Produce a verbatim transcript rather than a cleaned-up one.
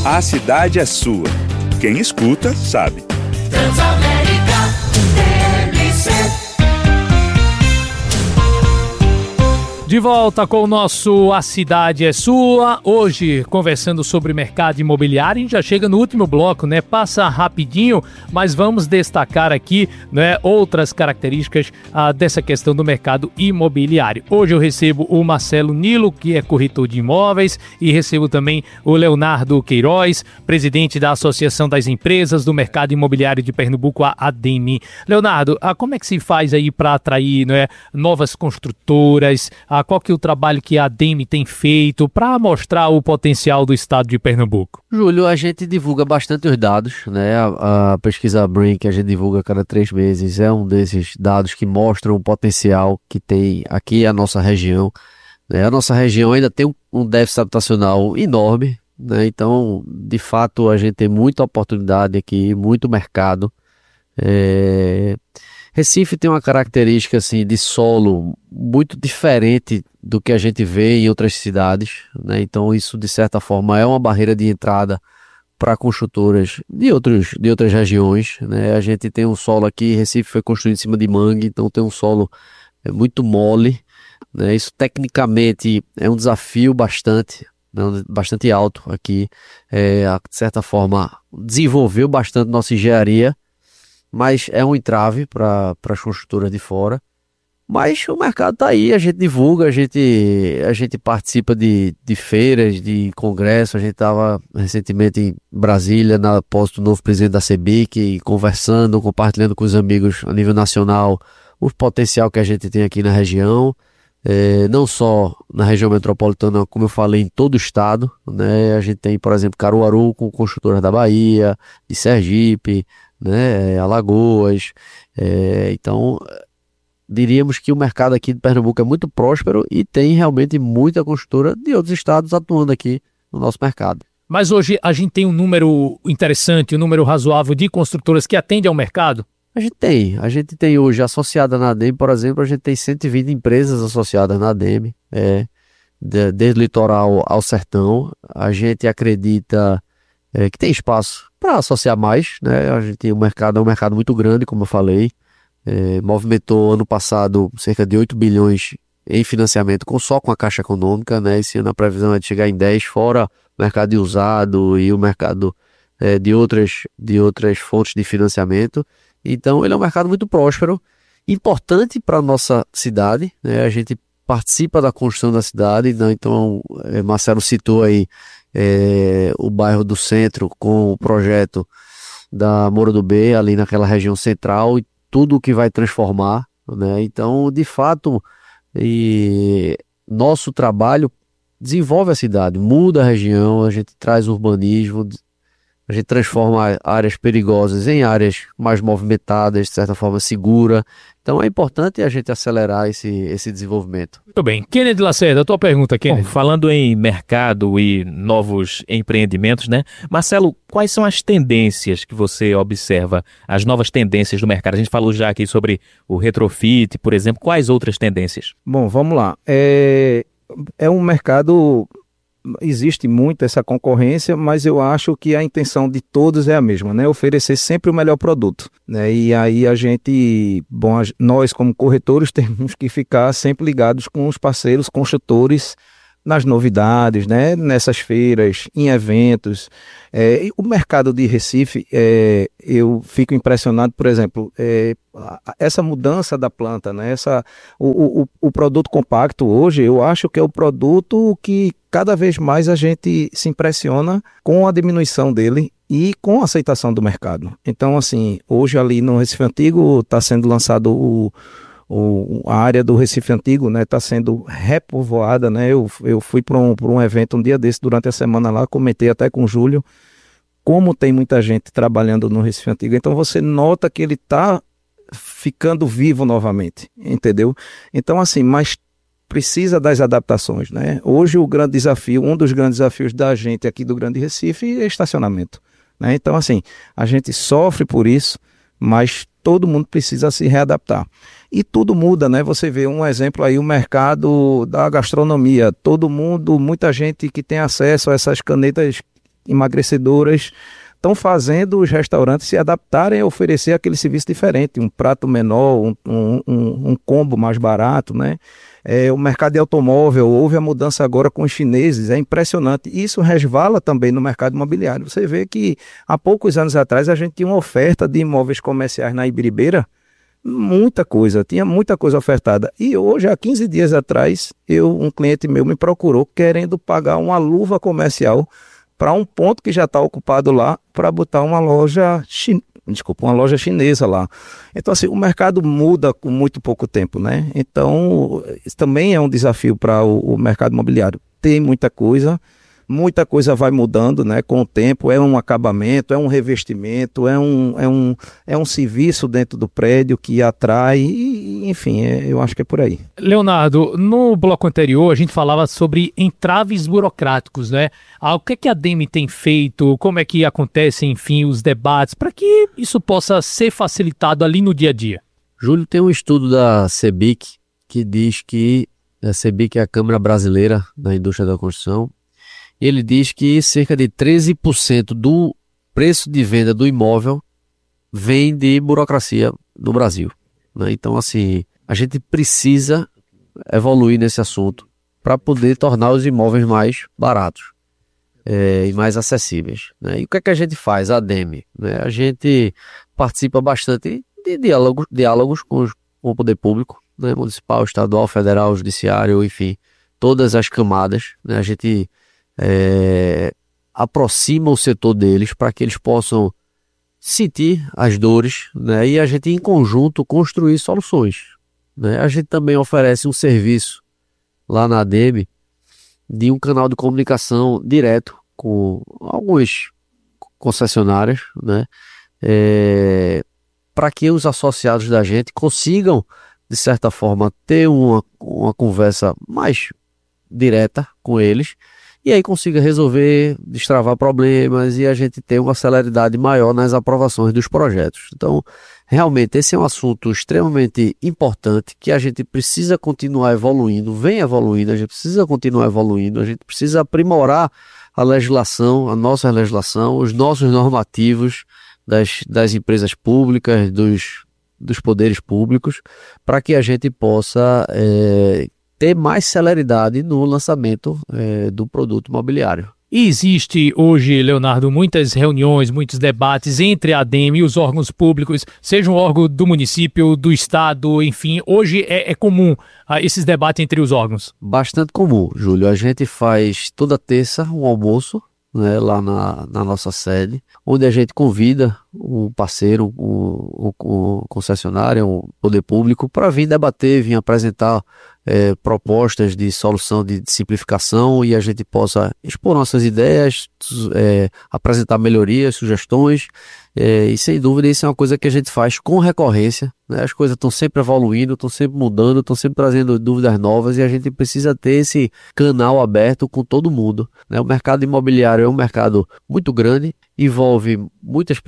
A cidade é sua. Quem escuta, sabe. Transamérica T M C. De volta com o nosso A Cidade é Sua, hoje conversando sobre mercado imobiliário. A gente já chega no último bloco, né? Passa rapidinho, mas vamos destacar aqui, né, outras características ah, dessa questão do mercado imobiliário. Hoje eu recebo o Marcelo Nilo, que é corretor de imóveis, e recebo também o Leonardo Queiroz, presidente da Associação das Empresas do Mercado Imobiliário de Pernambuco, a ADEME. Leonardo, ah, como é que se faz aí para atrair, né, novas construtoras? Ah, qual que é o trabalho que a ADEME tem feito para mostrar o potencial do estado de Pernambuco? Júlio, a gente divulga bastante os dados, né? A, a pesquisa Brain que a gente divulga a cada três meses é um desses dados que mostram o potencial que tem aqui a nossa região, né? A nossa região ainda tem um, um déficit habitacional enorme, né? Então, de fato, a gente tem muita oportunidade aqui, muito mercado. É... Recife tem uma característica assim, de solo muito diferente do que a gente vê em outras cidades, né? Então isso de certa forma é uma barreira de entrada para construtoras de, outros, de outras regiões, né? A gente tem um solo aqui, Recife foi construído em cima de mangue, então tem um solo é, muito mole, né? Isso tecnicamente é um desafio bastante, né? Bastante alto aqui, é, de certa forma desenvolveu bastante nossa engenharia, mas é um entrave para as construtoras de fora. Mas o mercado está aí, a gente divulga, a gente, a gente participa de, de feiras, de congressos. A gente estava recentemente em Brasília, na posse do novo presidente da CEBIC, conversando, compartilhando com os amigos a nível nacional o potencial que a gente tem aqui na região, é, não só na região metropolitana, como eu falei, em todo o estado, né? A gente tem, por exemplo, Caruaru com construtoras da Bahia, de Sergipe, né, Alagoas, é, então diríamos que o mercado aqui de Pernambuco é muito próspero e tem realmente muita construtora de outros estados atuando aqui no nosso mercado. Mas hoje a gente tem um número interessante, um número razoável de construtoras que atendem ao mercado? A gente tem, a gente tem hoje associada na ADEME, por exemplo, a gente tem cento e vinte empresas associadas na ADEME, é, de, desde o litoral ao sertão. A gente acredita é, que tem espaço para associar mais, né? A gente tem um mercado, é um mercado muito grande, como eu falei, é, movimentou ano passado cerca de oito bilhões em financiamento com, só com a Caixa Econômica, né? Esse ano a previsão é de chegar em dez, fora o mercado de usado e o mercado é, de, outras, de outras fontes de financiamento. Então ele é um mercado muito próspero, importante para a nossa cidade, né? A gente participa da construção da cidade, né? Então é, Marcelo citou aí É, o bairro do Centro com o projeto da Moura do B, ali naquela região central, e tudo o que vai transformar, né? Então, de fato, e nosso trabalho desenvolve a cidade, muda a região, a gente traz urbanismo, a gente transforma áreas perigosas em áreas mais movimentadas, de certa forma segura. Então é importante a gente acelerar esse, esse desenvolvimento. Muito bem. Kennedy Lacerda, a tua pergunta, Kennedy. Bom, falando em mercado e novos empreendimentos, né? Marcelo, quais são as tendências que você observa, as novas tendências do mercado? A gente falou já aqui sobre o retrofit, por exemplo. Quais outras tendências? Bom, vamos lá. É, é um mercado... Existe muito essa concorrência, mas eu acho que a intenção de todos é a mesma, né? Oferecer sempre o melhor produto, né? E aí a gente, bom, nós como corretores temos que ficar sempre ligados com os parceiros construtores nas novidades, né? Nessas feiras, em eventos. É, o mercado de Recife, é, eu fico impressionado, por exemplo, é, essa mudança da planta, né? Essa, o, o, o produto compacto hoje, eu acho que é o produto que cada vez mais a gente se impressiona com a diminuição dele e com a aceitação do mercado. Então, assim, hoje ali no Recife Antigo está sendo lançado o O, a área do Recife Antigo, né, está sendo repovoada, né? Eu, eu fui para um, um evento um dia desse, durante a semana lá, comentei até com o Júlio, como tem muita gente trabalhando no Recife Antigo. Então você nota que ele está ficando vivo novamente, entendeu? Então assim, mas precisa das adaptações, né? Hoje o grande desafio, um dos grandes desafios da gente aqui do Grande Recife é estacionamento, né? Então assim, a gente sofre por isso, mas todo mundo precisa se readaptar. E tudo muda, né? Você vê um exemplo aí, o mercado da gastronomia. Todo mundo, muita gente que tem acesso a essas canetas emagrecedoras, estão fazendo os restaurantes se adaptarem a oferecer aquele serviço diferente, um prato menor, um, um, um, um combo mais barato, né? É, o mercado de automóvel, houve a mudança agora com os chineses, é impressionante. Isso resvala também no mercado imobiliário. Você vê que há poucos anos atrás a gente tinha uma oferta de imóveis comerciais na Ibiribeira, muita coisa, tinha muita coisa ofertada. E hoje, há quinze dias atrás, eu, um cliente meu me procurou querendo pagar uma luva comercial para um ponto que já está ocupado lá, para botar uma loja chinesa. Desculpa, uma loja chinesa lá. Então, assim, o mercado muda com muito pouco tempo, né? Então, isso também é um desafio para o, o mercado imobiliário. Tem muita coisa, muita coisa vai mudando, né? Com o tempo, é um acabamento, é um revestimento, é um, é um, é um serviço dentro do prédio que atrai, e, enfim, é, eu acho que é por aí. Leonardo, no bloco anterior a gente falava sobre entraves burocráticos, né? Ah, o que é que a Demi tem feito, como é que acontecem, enfim, os debates, para que isso possa ser facilitado ali no dia a dia? Júlio, tem um estudo da CEBIC que diz que a CEBIC é a Câmara Brasileira da Indústria da Construção. Ele diz que cerca de treze por cento do preço de venda do imóvel vem de burocracia no Brasil, né? Então, assim, a gente precisa evoluir nesse assunto para poder tornar os imóveis mais baratos é, e mais acessíveis, né? E o que é que a gente faz, a Demi? Né? A gente participa bastante de diálogos, diálogos com, os, com o poder público, né? Municipal, estadual, federal, judiciário, enfim, todas as camadas, né? A gente É, aproxima o setor deles para que eles possam sentir as dores, né, e a gente em conjunto construir soluções, né? A gente também oferece um serviço lá na Demi de um canal de comunicação direto com algumas concessionárias, né, é, para que os associados da gente consigam, de certa forma, ter uma, uma conversa mais direta com eles, e aí consiga resolver, destravar problemas e a gente ter uma celeridade maior nas aprovações dos projetos. Então, realmente, esse é um assunto extremamente importante que a gente precisa continuar evoluindo, vem evoluindo, a gente precisa continuar evoluindo, a gente precisa aprimorar a legislação, a nossa legislação, os nossos normativos das, das empresas públicas, dos, dos poderes públicos, para que a gente possa É, ter mais celeridade no lançamento é, do produto imobiliário. E existe hoje, Leonardo, muitas reuniões, muitos debates entre a Demi e os órgãos públicos, seja um órgão do município, do estado, enfim, hoje é, é comum ah, esses debates entre os órgãos? Bastante comum, Júlio. A gente faz toda terça um almoço, né, lá na, na nossa sede, onde a gente convida um parceiro, um, um, um concessionário, um poder público, para vir debater, vir apresentar é, propostas de solução, de, de simplificação, e a gente possa expor nossas ideias, é, apresentar melhorias, sugestões, é, e sem dúvida isso é uma coisa que a gente faz com recorrência, né? As coisas estão sempre evoluindo, estão sempre mudando, estão sempre trazendo dúvidas novas, e a gente precisa ter esse canal aberto com todo mundo, né? O mercado imobiliário é um mercado muito grande, envolve muitas pessoas,